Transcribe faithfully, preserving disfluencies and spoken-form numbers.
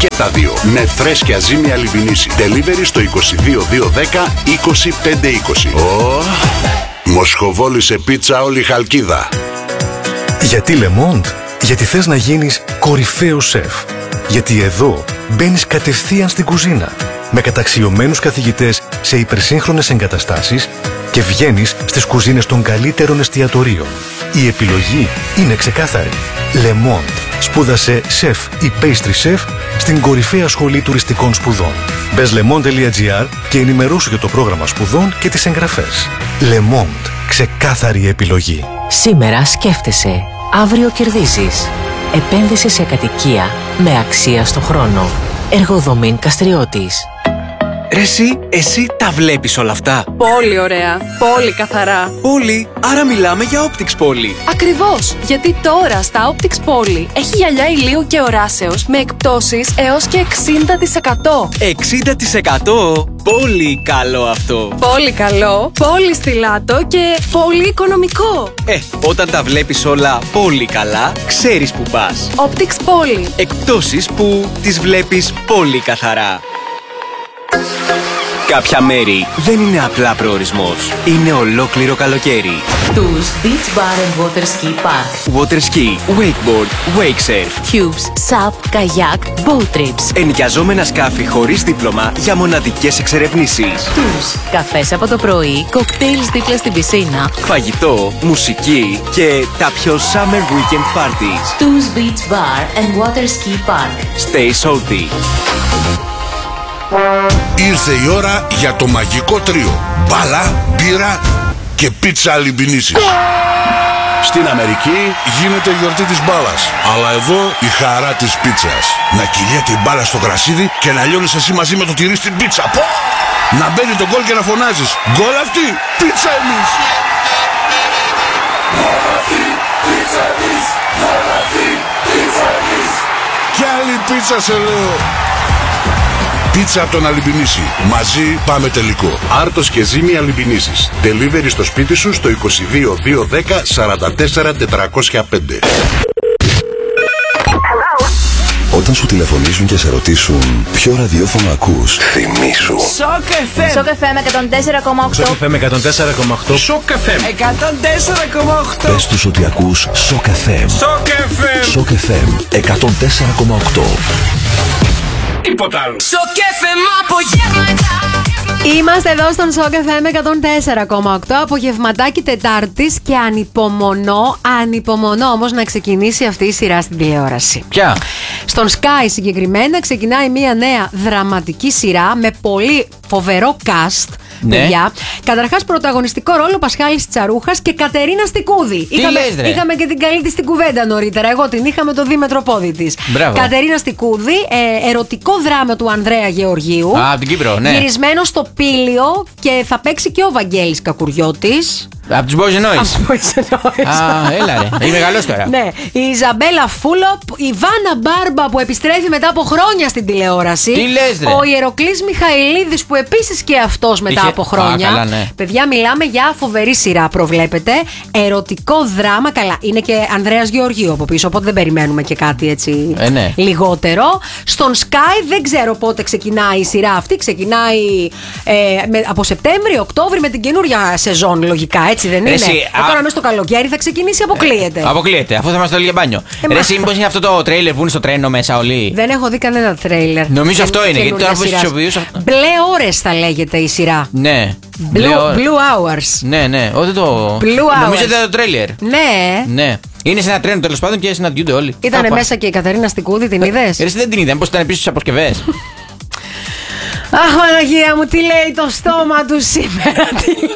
Και τα δύο. Με φρέσκια ζύμη Αλιβινίση. Delivery στο είκοσι δύο δύο δέκα είκοσι πέντε είκοσι. Oh. Μοσχοβόλησε πίτσα όλη η Χαλκίδα. Γιατί Le Monde? Γιατί θες να γίνεις κορυφαίος σεφ. Γιατί εδώ μπαίνεις κατευθείαν στην κουζίνα με καταξιωμένους καθηγητές σε υπερσύγχρονες εγκαταστάσεις και βγαίνεις στις κουζίνες των καλύτερων εστιατορίων. Η επιλογή είναι ξεκάθαρη. Le Monde. Σπούδασε σεφ ή pastry chef στην κορυφαία σχολή τουριστικών σπουδών. Μπες le monde τελεία gr και ενημερώσου για το πρόγραμμα σπουδών και τις εγγραφές. Le Monde. Ξεκάθαρη επιλογή. Σήμερα σκέφτεσαι. Αύριο κερδίζεις. Επένδυση σε κατοικία με αξία στο χρόνο. Εργοδομήν Καστριώτης. Ρε εσύ, εσύ τα βλέπεις όλα αυτά? Πολύ ωραία, πολύ καθαρά. Πολύ, άρα μιλάμε για Optics Poly. Ακριβώς, γιατί τώρα στα Optics Poly έχει γυαλιά ηλίου και οράσεως με εκπτώσεις έως και εξήντα τοις εκατό. εξήντα τοις εκατό? Πολύ καλό αυτό. Πολύ καλό, πολύ στιλάτο και πολύ οικονομικό. Ε, όταν τα βλέπεις όλα πολύ καλά, ξέρεις που πας. Optics Poly. Εκπτώσεις που τις βλέπεις πολύ καθαρά. Κάποια μέρη δεν είναι απλά προορισμός. Είναι ολόκληρο καλοκαίρι. Τους Beach Bar and Water Ski Park. Water ski, wakeboard, wake surf. Tubes, SUP, kayak, boat trips. Ενοικιαζόμενα σκάφη χωρίς δίπλωμα για μοναδικές εξερευνήσεις. Τους καφές από το πρωί, κοκτέιλς δίπλα στην πισίνα. Φαγητό, μουσική και τα πιο summer weekend parties. Τους Beach Bar and Water Ski Park. Stay salty. Ήρθε η ώρα για το μαγικό τρίο. Μπάλα, μπύρα και πίτσα Αλιμπινίσης. Στην Αμερική γίνεται η γιορτή της μπάλας, αλλά εδώ η χαρά της πίτσας. Να κυλιέται η μπάλα στο κρασίδι και να λιώνεις εσύ μαζί με το τυρί στην πίτσα. Πω! Να μπαίνει το γκολ και να φωνάζεις γκολ αυτή, πίτσα εμείς. Γκολ αυτή, πίτσα εμείς. Γκολ αυτή, πίτσα εμείς. Κι άλλη πίτσα σε λέω. Πίτσα από τον Αλιμπινίση. Μαζί πάμε τελικό. Άρτος και ζύμη Αλιμπινίσης. Delivery στο σπίτι σου στο είκοσι δύο δύο δέκα σαράντα τέσσερα τετρακόσια πέντε. Όταν σου τηλεφωνήσουν και σε ρωτήσουν ποιο ραδιόφωνο ακούς, θυμήσου. Σοκ εφ εμ. Σοκ εφ εμ εκατόν τέσσερα κόμμα οκτώ. Σοκ εφ εμ εκατόν τέσσερα κόμμα οκτώ. Σοκ εφ εμ εκατόν τέσσερα κόμμα οκτώ. Πες τους ότι ακούς Σοκ εφ εμ. Σοκ εφ εμ. Σοκ εφ εμ εκατόν τέσσερα κόμμα οκτώ. Τίποτα άλλο. Σοκ εφ εμ απογεύματα. Είμαστε εδώ στον Σοκ εφ εμ εκατόν τέσσερα κόμμα οκτώ, απογευματάκι Τετάρτης και ανυπομονώ, ανυπομονώ όμως να ξεκινήσει αυτή η σειρά στην τηλεόραση. Ποια? Στον Sky συγκεκριμένα ξεκινάει μια νέα δραματική σειρά με πολύ φοβερό cast. Ναι. Παιδιά. Καταρχάς, πρωταγωνιστικό ρόλο Πασχάλης Τσαρούχας και Κατερίνα Στικούδη. Τι είχαμε, λες, ρε? είχαμε και την καλή της την κουβέντα νωρίτερα. Εγώ την είχα με το δίμετρο πόδι της. Μπράβο. Κατερίνα Στικούδη, ε, ερωτικό δράμα του Ανδρέα Γεωργίου. Α, από την Κύπρο, ναι. Γυρισμένο στο Πήλιο και θα παίξει και ο Βαγγέλης Κακουριώτης. Από τους Boys and Noise. Από τους Boys and Noise. Α, έλα ρε. Είμαι μεγαλός τώρα. Ναι. Η Ιζαμπέλα Φούλοπ, η Βάνα Μπάρμπα που επιστρέφει μετά από χρόνια στην τηλεόραση. Τι λες, ρε? Ο Ιεροκλής Μιχαηλίδης που επίσης και αυτός μετά Είχε... από χρόνια. Α, καλά, ναι. Παιδιά, μιλάμε για φοβερή σειρά, προβλέπετε. Ερωτικό δράμα. Καλά, είναι και Ανδρέας Γεωργίου από πίσω, οπότε δεν περιμένουμε και κάτι έτσι ε, ναι. λιγότερο. Στον Sky δεν ξέρω πότε ξεκινάει η σειρά αυτή. Ξεκινάει ε, με, από Σεπτέμβρη, Οκτώβρη με την καινούρια σεζόν, λογικά. Έτσι δεν είναι? Εσύ, ε, τώρα μέσα στο καλοκαίρι θα ξεκινήσει, αποκλείεται. Ε, αποκλείεται, αφού θα μας το λέει για μπάνιο. Ε, Ρε, μα... εσύ, μήπως είναι αυτό το τρέιλερ που είναι στο τρένο μέσα όλοι? Δεν έχω δει κανένα τρέιλερ. Νομίζω Ken, αυτό είναι, γιατί τώρα που χρησιμοποιούσα. Μπλε ώρες θα λέγεται η σειρά. Ναι. Blue, Blue Hours. Ναι, ναι, όχι το. Blue Νομίζω Hours. ότι ήταν το τρέιλερ. Ναι. Ναι. Είναι σε ένα τρένο τέλος πάντων και συναντιούνται όλοι. Ήτανε μέσα και η Κατερίνα Στικούδη, την είδες? Εσύ δεν την είδα, μήπως ήταν επίσης στις αποσκευές. Αχ, Παναγία μου, τι λέει το στόμα του σήμερα, τι λέει.